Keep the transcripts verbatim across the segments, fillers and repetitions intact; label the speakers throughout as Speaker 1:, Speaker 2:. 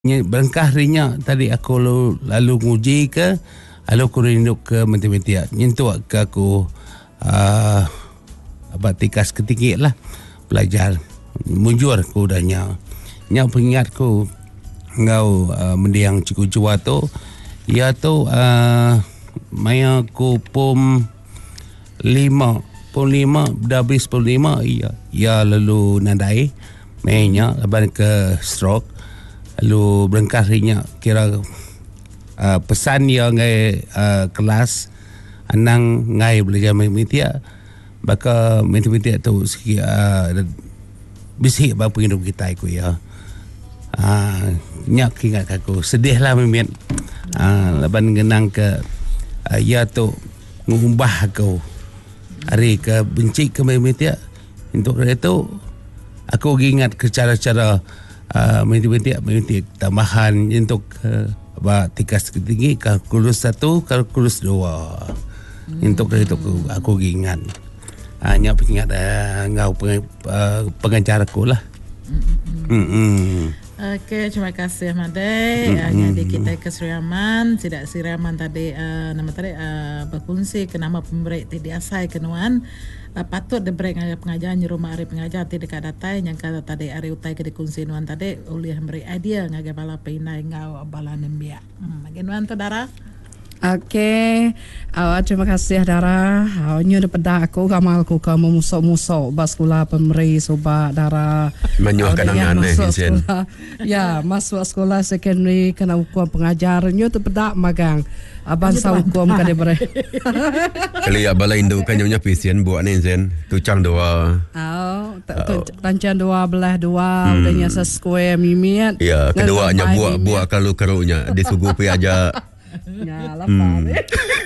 Speaker 1: berengkah rinya tadi aku lalu, lalu nguji ke lalu aku rindu ke matematik nyentuh ke aku uh, abad tikas ketinggi lah belajar munjur aku dah nya nya pengingat ku ngau uh, mendiang cikgu jua tu ia tu uh, maya ku pom lima pom lima dah habis pom lima ia ia lalu nandai mainnya lepas ke stroke lalu berengkah rinya kira uh, pesan yang ngai uh, kelas anang ngai belajar matematik baka matematik tu sikit uh, bisik bapa hidup kita aku ya uh, nyak ingat aku sedih lah mimin uh, lepas ngenang ke uh, ya tu ngubah aku hari ke benci ke matematik untuk itu aku ingat ke cara-cara Uh, matematik matematik tambahan untuk uh, apa tikas tinggi kalkulus satu kalkulus dua hmm. untuk itu aku, aku ingat hanya uh, ingat uh, ngau peng, uh, pengajar aku lah. hmm. Hmm.
Speaker 2: Okey, terima kasih Madai. Hmm. Uh, jadi kita ke Suriaman, tidak Suriaman tadi uh, nama tadi uh, berfungsi ke nama pemberi tadi asai kenuan. Uh, patut de break ngagai pengajar di rumah hari pengajar ti dekat datai yang kata tadi hari utai ke dikunci nuan tadi oleh memberi idea ngagai bala pinai ngau bala nembia. Hmm, ngagai nuan tu Dara.
Speaker 3: Okey, awak terima kasih Dara. Awaknya dah pedah aku kamal aku ke memusuk-musuk bas sekolah pemberi sobat Dara.
Speaker 4: Menyuahkan aneh Vincent.
Speaker 3: Ya, masuk sekolah secondary kena hukum pengajarnya tu pedah magang. Abang sa hukum ka dibere.
Speaker 4: Kali abala Indo kan nyonya Vincent buat ni Zen. Tucang dua.
Speaker 3: Oh, tancang dua belah dua udahnya sa square mimit.
Speaker 4: Ya, keduanya buat buat kalau kerunya disugupi aja.
Speaker 3: Ya, lapar. Hmm.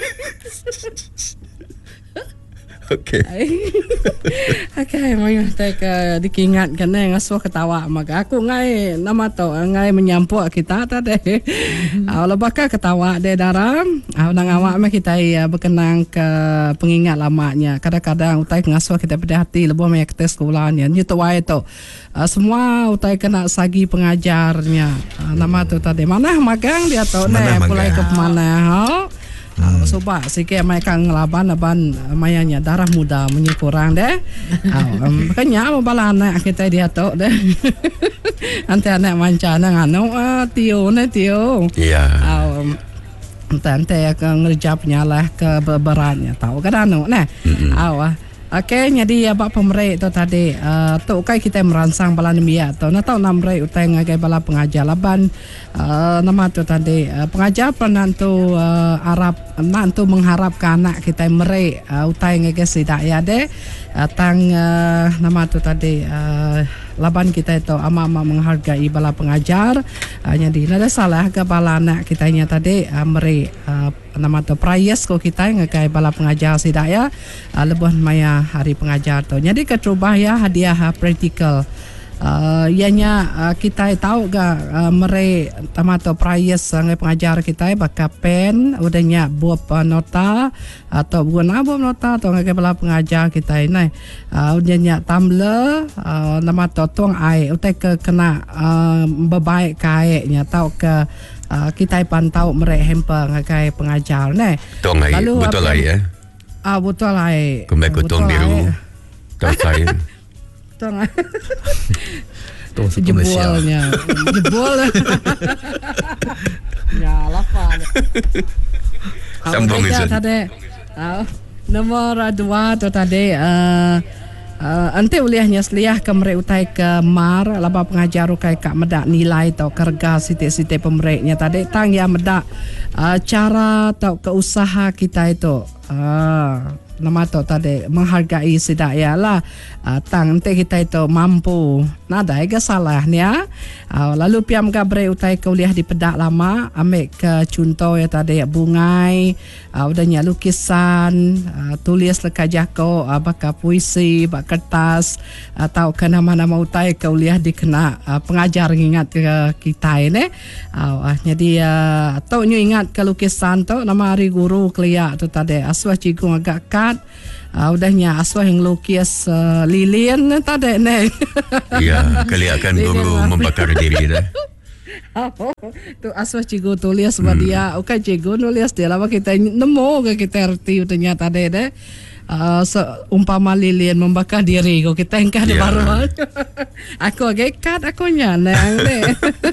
Speaker 4: Okey.
Speaker 3: Okey, mau tak uh, dikingat kan eh ngasuh ketawa maka aku ngai nama tu ngai menyampuk kita tadi. Ah uh, lebaka ketawa de Dara. Ah uh, nang awak mah kita uh, berkenang ke pengingat lamanya. Kadang-kadang utai ngasuh kita pada hati lebih banyak ke sekolahnya. Nya tu wae tu. Uh, semua utai kena sagi pengajarnya. Uh, nama tu tadi mana magang dia tu ne mulai ke mana ha. Hmm. Sobat sikit mereka ngelaban aban mayanya darah muda menyekurang deh. um, makanya bala anak kita dia tu deh. Ante anak manca nang anu uh, tio na tio.
Speaker 4: Iya.
Speaker 3: Um, ante akan ngerjap nyalah ke beberannya tahu kan anu nah. Awah. Okey, jadi abak pemerek tu tadi uh, tu kai kita merangsang bala nembia tu na tahu namrei utai ngagai bala pengajar laban uh, nama tu tadi uh, pengajar pernah tu uh, Arab nak tu mengharapkan anak kita merek uh, utai ngagai sidak ya de uh, tang uh, nama tu tadi uh, laban kita itu ama-ama menghargai bala pengajar uh, jadi ada salah ke bala anak kita nya tadi uh, merek uh, nama tu prias ko kita ngagai bala pengajar sidak ya uh, lebih maya hari pengajar tu. Jadi ketrubah ya hadiah praktikal. Uh, ianya uh, kita tahu ga uh, mere tamato prize ngai pengajar kita baka pen udahnya buat uh, nota atau bukan apa nota atau ngai bala pengajar kita ini uh, udahnya tumbler uh, nama to tuang air utai ke kena uh, bebaik kaeknya tahu ke uh, kita pantau mere hamper ngai pengajar ne.
Speaker 4: Tuang air betul lah ya.
Speaker 3: Ah betul lah.
Speaker 4: Kembali ke tuang biru. Tahu saya.
Speaker 3: Tuang. Jebolnya. Jebol. Ya, lapar.
Speaker 4: Sambung itu.
Speaker 3: Tadi. Uh, nomor dua tu tadi uh, uh, ante uliahnya seliah ke merek utai ke mar laba pengajar ukai kak medak nilai tau kerja siti-siti pemereknya tadi tang ya medak uh, cara tau ke usaha kita itu. Uh, nama tu tadi menghargai sidak ya lah uh, tang nanti kita itu mampu nada ega salah ni ya uh, lalu piam gabre utai kuliah di pedak lama ambil ke contoh ya tadi bungai uh, udahnya lukisan uh, tulis leka jako uh, baka puisi bak kertas atau uh, ke nama-nama utai kuliah dikena uh, pengajar ingat ke kita ini uh, uh, jadi uh, atau nyu ingat ke lukisan tu nama hari guru kelia tu tadi aswah cikgu agak kat uh, udahnya aswah yang lukis uh, lilin tadi ne.
Speaker 4: Ya, kali akan guru membakar diri dah.
Speaker 3: Tu asal cikgu tulis sebab hmm. dia, okay cikgu nulis dia lah kita nemu ke kita erti ternyata deh deh. Uh, umpama lilin membakar diri ko kita engkau yeah. baru aku agak kat aku nyanang deh.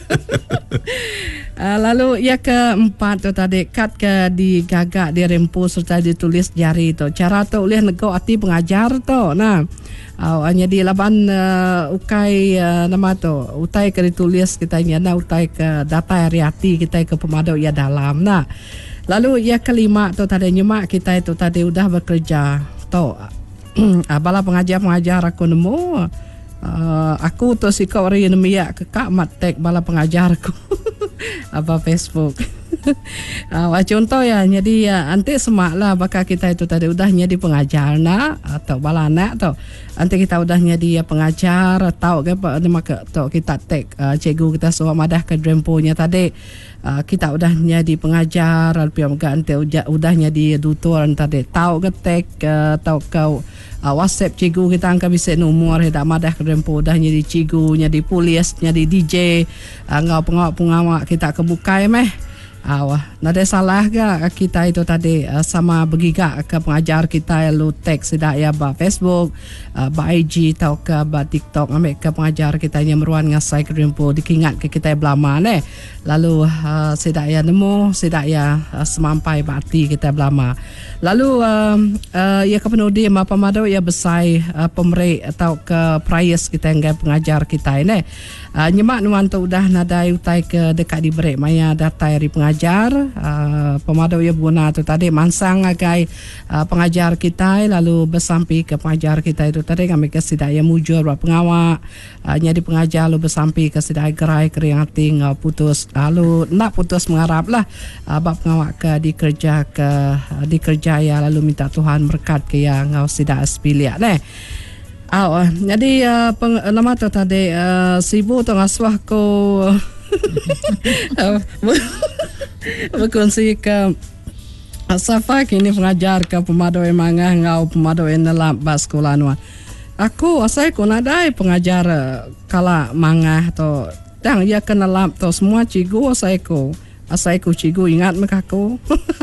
Speaker 3: uh, lalu ya keempat tu tadi kat ke digagak dirempu serta ditulis jari tu cara tu oleh nego hati pengajar tu nah uh, hanya di laban uh, ukai uh, nama tu utai ke ditulis kita nyana utai ke data hati kita ke pemadau ya dalam nah. Lalu yang kelima tu tadi nyemak kita itu tadi udah bekerja tu bala pengajar-pengajar aku nemu uh, aku tu si kau orang yang miak ke kak matek bala pengajar aku apa Facebook. Uh, contoh ya jadi ya nanti semak lah bakal kita itu tadi udah jadi pengajar nak atau bala anak tu nanti kita udah jadi pengajar tahu ke apa nama ke tu kita tek uh, cikgu kita suruh madah ke dremponya tadi uh, kita udah jadi pengajar alpiam ke nanti udah, udah jadi tutor tadi tahu ke tek uh, tahu kau uh, WhatsApp cikgu kita angka bisa nomor dah madah ke drempo udah jadi cikgu jadi polis jadi D J uh, ngau pengawak-pengawak kita kebuka meh. Awah, nada salah ke kita itu tadi uh, sama bergigak ke pengajar kita lu teks tidak ya ba Facebook, uh, ba I G atau ke ba TikTok ambil ke pengajar kita yang meruan ngasai ke rimpo dikingat ke kita belama ne. Lalu uh, tidak ya nemu, tidak ya uh, semampai bakti kita belama. Lalu uh, uh, ya kepenudi ma pemadau ya besai uh, pemerek atau ke prias kita yang pengajar kita ini. Uh, nyemak nuan tu udah nadai utai ke dekat di brek maya data dari pengajar uh, pemadau ya buna tu tadi mansang agai uh, pengajar kita lalu bersampi ke pengajar kita itu tadi kami ke sidaya mujur buat pengawak uh, nyadi pengajar lalu bersampi ke sidaya gerai kering hati uh, putus lalu nak putus mengharap lah uh, buat pengawak ke dikerja ke uh, dikerja ya lalu minta Tuhan berkat ke yang uh, sidaya sepiliak neh. Oh, jadi uh, peng, nama tu tadi uh, sibuk tu ngasuh ko berkongsi ke Safa kini pengajar ke pemadau emangah ngau pemadau enelam bas sekolah nuan. Aku asai ko nadai pengajar kala mangah tu dang ia kena lam tu semua cikgu asai ko asai ko cikgu ingat mek aku.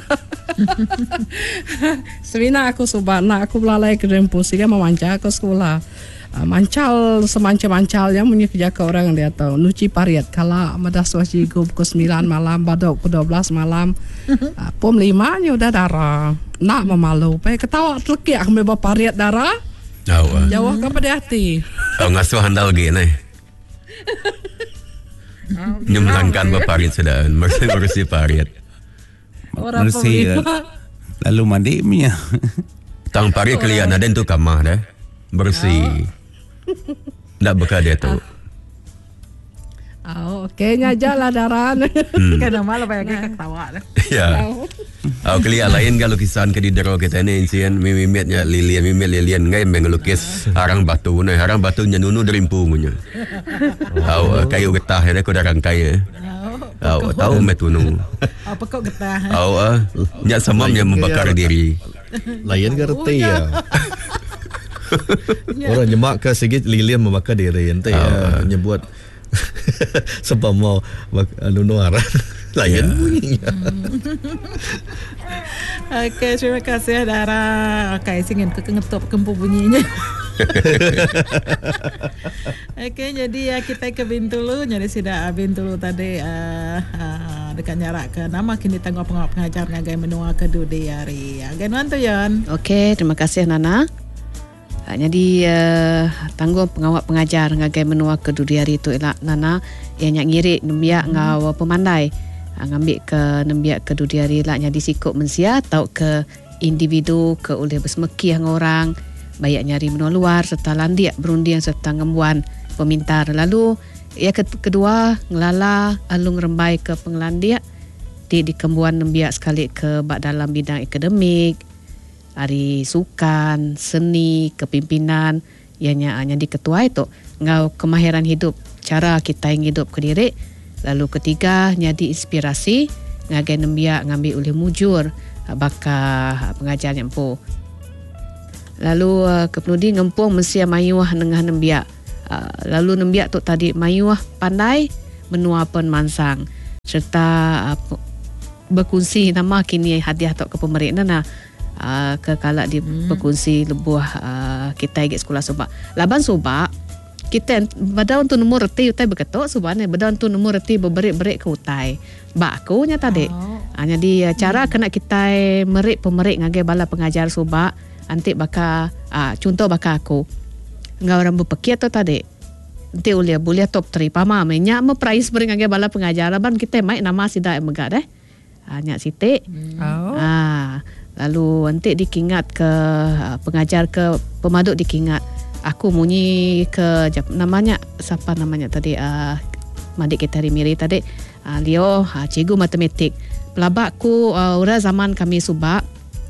Speaker 3: Sebenarnya aku subah nak aku belalai ke rempu sehingga memancar ke sekolah. Uh, mancal semacam mancal yang punya kerja ke orang dia tahu nuci pariat kala madah suaci go pukul sembilan malam badok pukul dua belas malam uh, pom lima nya udah darah nak memalu pe ketawa teleki aku me pariat darah
Speaker 4: jauh
Speaker 3: jauh ke pada hati
Speaker 4: kau ngasuh handal gini nyemlangkan bapariat sudah bersih pariat
Speaker 1: orang bersih lalu mandi punya
Speaker 4: tang pariat kalian ada tu kamar dah bersih tak bekal dia tu.
Speaker 3: Oh, kayaknya jalan daran.
Speaker 2: Hmm. Kena malah banyak nah. Ketawa dah.
Speaker 4: Ya. Oh, kalian lain kalau kisan ke di dero kita ni insian mimimitnya lilian mimit lilian ngai mengelukis harang batu ni harang batu nyanunu derimpu punya. Oh, kayu getah ya ko darang kaya. Oh, tahu metunu.
Speaker 2: Apa kau getah?
Speaker 4: Oh, nya samamnya membakar diri.
Speaker 5: Lain gerti ya. Orang nyemak ke sikit lilian membakar diri ente ya nyebut sebab mau anu nuaran lain bunyinya.
Speaker 2: Okey, terima kasih Dara. Okey, singin ke ngetop kempu bunyinya. Okey, jadi ya kita ke Bintulu, jadi sudah Bintulu tadi uh, uh, dekat nyarak ke nama kini tangguh pengawal pengajar ngagai menua ke Dudiari. Again wantu yon.
Speaker 6: Okey, terima kasih Nana. Jadi uh, tangguh pengawal pengajar ngagai menua ke Dudiari itu elak Nana yang nyak ngirik nembiak hmm. ngau pemandai ngambil ke nembiak ke Dudiari lah nyadi sikuk mensia tau ke individu ke oleh bersemeki dengan orang banyak nyari menua luar serta landiak berundian serta ngembuan pemintar. Lalu ya kedua ngelala alung rembai ke penglandiak di di kembuan nembiak sekali ke bak dalam bidang akademik hari sukan, seni, kepimpinan ianya hanya di ketua itu ngau kemahiran hidup cara kita yang hidup ke diri. Lalu ketiga nyadi inspirasi ngagai nembiak ngambil oleh mujur bakal pengajar yang po. Lalu uh, kepenudi ngempung mesti mayuah nengah nembiak. Uh, lalu nembiak tu tadi mayuah pandai menua pemansang serta uh, berkongsi nama kini hadiah tok ke pemerintah nah uh, ke kalak di hmm. berkongsi lebuh uh, kita igek sekolah Subak. Laban Subak kita pada untuk nomor reti utai berketok subane pada untuk nomor reti berberik-berik ke utai. Bak aku nya tadi. Oh. Hanya di uh, cara hmm. kena kita merik pemerik ngagai bala pengajar Subak antik baka uh, contoh baka aku. Ngau orang berpekir tu tadi. Nanti ulia boleh top tiga pama menyak me prize bering ngagai bala pengajar ban kita mai nama sida megak deh. Hanya Siti. Oh. Ah, lalu nanti dikingat ke uh, pengajar ke pemaduk dikingat. Aku munyi ke namanya siapa namanya tadi uh, madik kita Miri tadi uh, Leo uh, cikgu matematik. Pelabakku uh, ura zaman kami Subak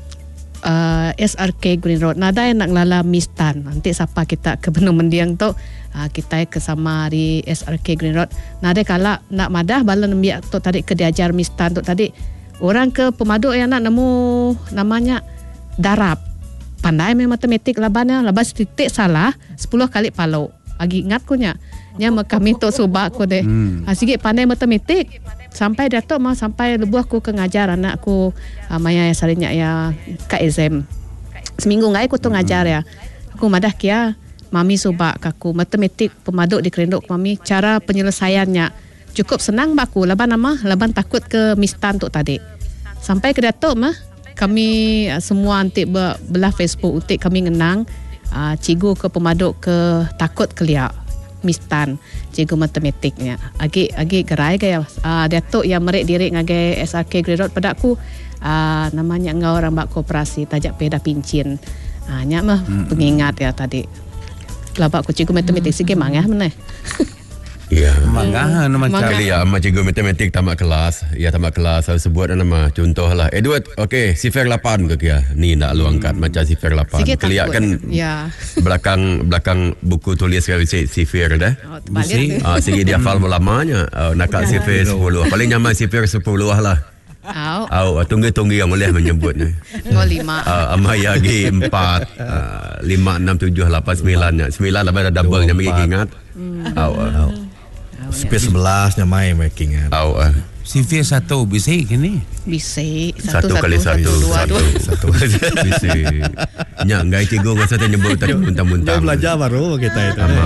Speaker 6: uh, S R K Green Road. Nada yang nak lala mistan. Nanti siapa kita ke Benung Mendiang tu uh, kita ke sama di S R K Green Road. Nada kala nak madah bala nembiak tu tadi ke diajar mistan tu tadi. Orang ke pemaduk yang nak nemu namanya darab. Pandai memang matematik labannya, labas titik salah sepuluh kali palau. Agi ingat ko nya. Nya kami tu Subak ko deh. Hmm. Ha, sikit pandai matematik. Sampai datuk mah sampai lebuh aku ke ngajar anak aku uh, maya sarinya ya K S M. Seminggu ngai aku tu ngajar ya. Aku madah kia mami Subak aku matematik pemaduk di kerendok mami cara penyelesaiannya cukup senang baku laban nama laban takut ke mistan tu tadi. Sampai ke datuk mah kami uh, semua antik ber, belah Facebook utik kami ngenang uh, cikgu ke pemaduk ke takut keliak mistan cikgu matematiknya agi agi gerai gaya uh, datuk yang merik diri ngagai S R K Green Road pada aku uh, namanya ngau orang bak koperasi tajak peda pincin uh, nya mah hmm. pengingat ya tadi labak ku cikgu matematik hmm. sikit mangah meneh.
Speaker 4: Ya,
Speaker 1: mangga nama
Speaker 4: kali ya ama cikgu matematik tamat kelas. Ya tamat kelas saya sebut nama contohlah Edward okey sifar lapan ke kia. Ni nak lu angkat hmm. macam sifar lapan. Keliak kan ya. belakang belakang buku tulis kali sifar dah. Oh, ah segi dia hafal lamanya uh, nakak sifar sepuluh. Paling nyaman sifar sepuluh lah. Au. Au tunggu-tunggu yang boleh menyebut ni.
Speaker 6: Oh lima.
Speaker 4: Ah amaya gi empat, lima, enam, tujuh, lapan, sembilan. Sembilan lah ada double yang bagi ingat. Au.
Speaker 5: Space sebelas nya main making kan.
Speaker 4: Au ah.
Speaker 1: Sifir satu bisa kini.
Speaker 6: Bisa
Speaker 4: satu, satu kali satu, satu, satu, satu. Bisa. Nya ngai cikgu ngasa tanya nyebut tadi muntah-muntah.
Speaker 5: Dia belajar baru kita itu.
Speaker 4: Ama.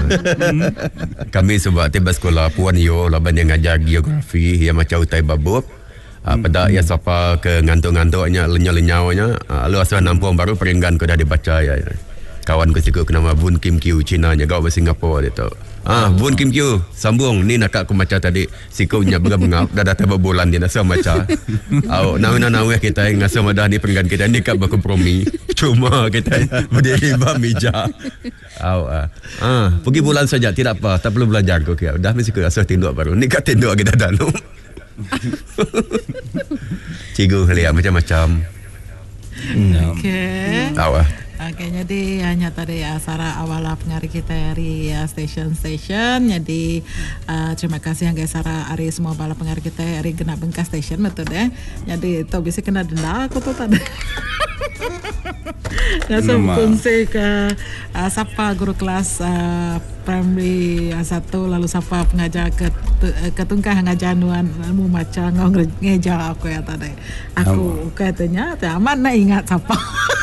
Speaker 4: Kami sebab tiba sekolah Puan Yo laban yang ngajar geografi yang macam utai babub. Uh, pada ya siapa ke ngantuk-ngantuknya lenyau-lenyaunya uh, lu asal nampung baru peringgan ko dah dibaca ya. Kawan ko sikut nama Bun Kim Kyu Cina nya gau bahasa Singapura dia tu. Ah Bun Kim Kyu sambung ni nak aku baca tadi sikutnya bengap-bengap dah dah tiba bulan dia nasa baca. Au nawi-nawi kita ngasa madah ni peringgan kita ni kat berkompromi. Cuma kita berdiri ba meja. Au ah. Ah pergi bulan saja tidak apa tak perlu belajar ko kia. Dah mesti ko asal tinduk baru. Ni kat tinduk kita dah dalam. Cikgu lihat macam-macam.
Speaker 2: Okey.
Speaker 4: Awak.
Speaker 2: Okey, jadi hanya tadi uh, Sarah awal pengari kita hari uh, station-station. Jadi uh, terima kasih yang guys Sarah hari semua bala pengari kita hari kena bengkas station betul deh. Jadi tu bisa kena denda aku tu tadi. Nasa fungsi ke uh, siapa guru kelas uh, primary uh, satu lalu siapa pengajar ke ketungkah ngajar nuan mu macam ngau ngeja aku ya tadi. Aku katanya aman nak ingat siapa.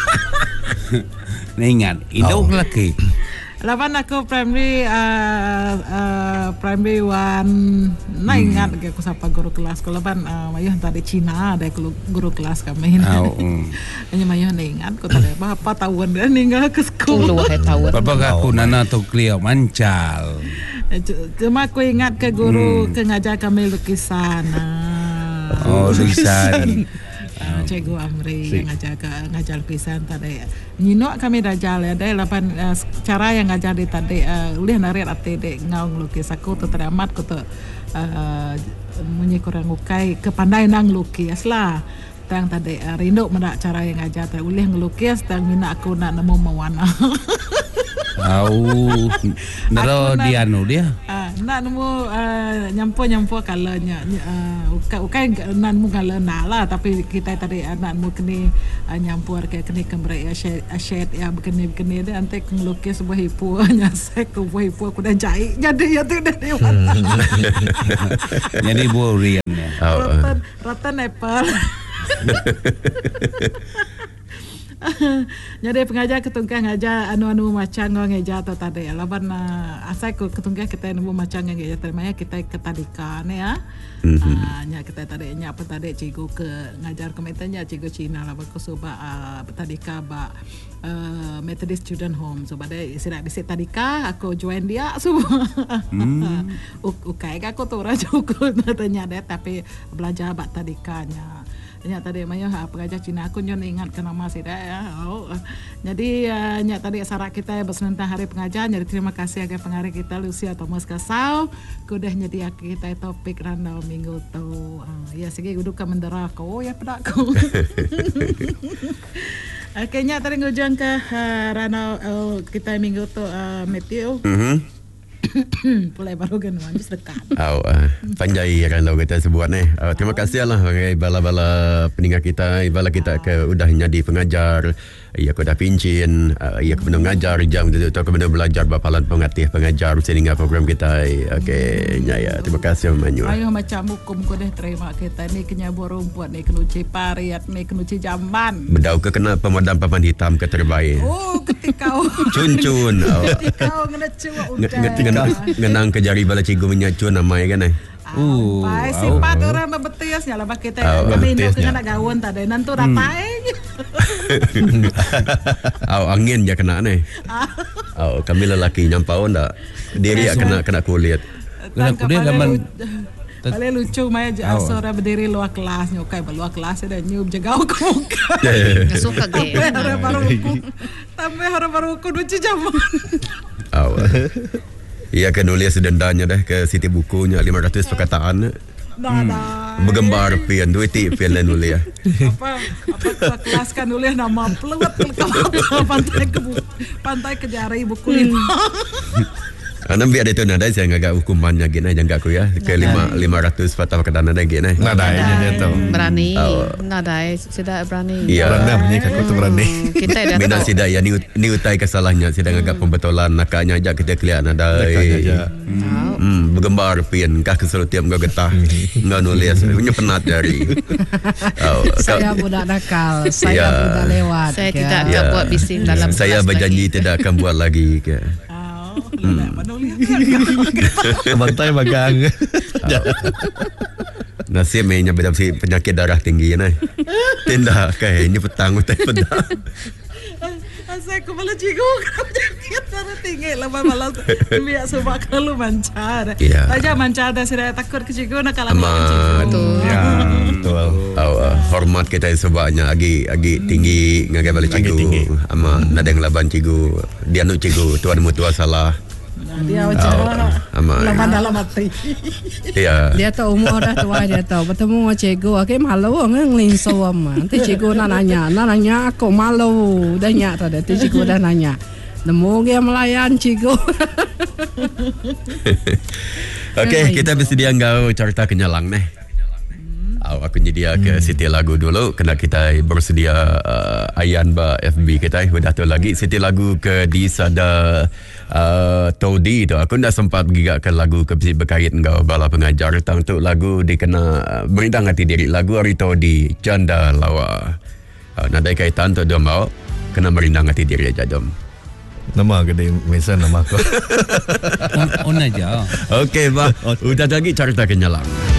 Speaker 1: Nak ingat induk oh. lelaki.
Speaker 2: Lapan aku primary uh, uh, primary one nak hmm. ingat ke aku siapa guru kelas. Kalau lapan uh, mayuh tadi Cina ada guru kelas kami. Oh. Hanya mayuh nak ingat aku tadi berapa tahun dia ninggal ke sekolah.
Speaker 1: Berapa aku nana tu clear mancal.
Speaker 2: Cuma aku ingat ke guru hmm. ke ngajar kami lukisan.
Speaker 1: Oh lukisan.
Speaker 2: Uh, Cikgu Amri si. yang ngajar ke, ngajar lukisan tadi. Nyinok kami dajal ya. Ada lapan uh, cara yang ngajar di tadi. Uh, ulih narik ati dek ngau lukis aku tu teramat aku tu uh, munyi kurang ukai kepandai nang lukis lah. Tang tadi uh, rindu mendak cara yang ngajar tadi. Ulih ngelukis tang mina aku nak nemu mewarna.
Speaker 1: Au, nero dia anu dia.
Speaker 2: Ah, nak nemu uh, nyampur-nyampur kalanya uh, ukai ukai nak nemu kalana lah tapi kita tadi uh, nak nemu kini uh, nyampur ke kini kembrai asyad asyad ya begini-begini dia nanti ngelukis sebuah hipu nyasek ke buah hipu aku dah jahit jadi ya tu dah lewat.
Speaker 1: Jadi boring ya.
Speaker 2: Rotan rotan apple. Jadi pengajar ketungkah ngajar anu-anu macam ngong ngeja atau tadi laban uh, asai ku ketungkah kita nemu macam ngeja termaya kita ketadikan ya. Mm-hmm. Uh, nya kita tadi nya apa tadi cikgu ke ngajar komentarnya cikgu Cina laban ku coba uh, tadika ba uh, Methodist Student Home so pada sira bisi tadika aku join dia semua. Mm. Ukai aku tu raja aku tanya dia tapi belajar ba tadikanya. Nya tadi maya pengajar Cina aku nyon ingat ke nama sida ya. Oh. Jadi uh, nya tadi sarak kita bersenentang hari pengajar. Jadi terima kasih agar pengarah kita Lucia Thomas Kasau kudah nyedia kita topik randau minggu tu. Uh, ya segi duduk ke mendera ko ya pedakku. Okey nya tadi ngujung ke uh, randau uh, kita minggu tu uh, Matthew. Mhm. Pulai baru kan manjus dekat.
Speaker 4: Oh, uh, panjai kalau kita sebut ni. Uh, terima kasih lah bagi bala-bala peninggal kita, bala kita ke udah jadi pengajar. Ia aku dah pincin, uh, ia aku benar ngajar jam tu tu aku benar belajar bapalan pengatih pengajar sehingga program kita. Okey, ya ya terima kasih Manyu.
Speaker 2: Ayo macam hukum ko deh terima kita ni kenyabur rumput ni kenuci pariat ni kenuci jamban.
Speaker 4: Bedau ke kena pemadam papan hitam ke terbaik.
Speaker 2: Oh, ketika
Speaker 4: cun-cun.
Speaker 2: Ketika ngena cuak
Speaker 4: udah. Ngenang ke jari bala cikgu menyacun namai kan eh.
Speaker 2: Uh, baik sifat oh. Orang membetiasnya lah kita oh, kami nak kena gaun tadi nanti ratai.
Speaker 4: Oh, angin je kena ni. Oh, kami lelaki nyampau ndak. Diri kena kena kulit.
Speaker 1: Kena kulit zaman
Speaker 2: paling lucu maya asora berdiri luar kelas nyokai luar kelas ada nyub jegau ke muka.
Speaker 6: Suka ge.
Speaker 2: Tambah baru aku. Tambah orang baru aku lucu zaman.
Speaker 4: Oh. Ia akan nulis dendanya dah ke Siti Bukunya lima ratus perkataan.
Speaker 2: Dah dah.
Speaker 4: Bergembar pian duit ti pian lain nulis.
Speaker 2: Apa apa kelas kan nulis nama peluat ke pantai ke pantai ke jari buku lima.
Speaker 4: Ana biar itu nada saya ngagak hukumannya gini jangan aku ya ke lima lima ratus fatwa kedana dah gini.
Speaker 5: Nada aja tu.
Speaker 6: Berani. Nada sudah berani.
Speaker 4: Ya.
Speaker 5: Berani aku tu berani.
Speaker 6: Kita dah.
Speaker 4: Bina sida ya ni ni utai kesalahnya sida ngagak pembetulan nakanya aja kita kelihatan nada. Hmm, bergembar pian kah keseluruh tiap ngau getah ngau nulis punya penat jari.
Speaker 3: Saya budak nakal, saya budak lewat.
Speaker 6: Saya tidak akan buat bising dalam kelas.
Speaker 4: Saya berjanji tidak akan buat lagi ke.
Speaker 2: Hmm.
Speaker 5: Bantai bagang.
Speaker 4: Nasib mainnya beda penyakit darah tinggi ni. Tindak kayaknya petang utai pedang.
Speaker 2: Saya kepala cikgu penyakit darah tinggi lama malas biar sebab kalau mancar. Saja mancar dah saya takut ke cikgu nak kalah dengan cikgu.
Speaker 5: Ya, betul.
Speaker 4: Oh, uh, hormat kita sebabnya agi agi tinggi ngagai balik cikgu. Ama nadeng laban cikgu. Dia nu cikgu tuan mutua salah.
Speaker 2: Dia macam
Speaker 4: ama
Speaker 2: laban dalam hati.
Speaker 4: Ya.
Speaker 3: Dia tahu umur dah tua dia tahu bertemu dengan cikgu aku malu ngelinso ama. Nanti cikgu nak nanya, nak nanya aku malu. Dah nyak tadi nanti cikgu dah nanya. Nemu dia melayan cikgu.
Speaker 4: Okey, kita bersedia ngau cerita kenyalang nih. Oh, aku nyedia ke Siti lagu dulu kena kita bersedia uh, ayan ba F B kita sudah tu lagi Siti lagu ke di sada uh, Todi tu aku dah sempat gigak ke lagu ke berkait engkau bala pengajar tang tu lagu dikena uh, berindang hati diri lagu Ari Todi Janda Lawa uh, nadai kaitan tu dia mau kena merindang hati diri aja dom.
Speaker 5: Nama gede mesan nama aku.
Speaker 1: On, on aja.
Speaker 4: Okey bah, udah lagi cerita kenyalang.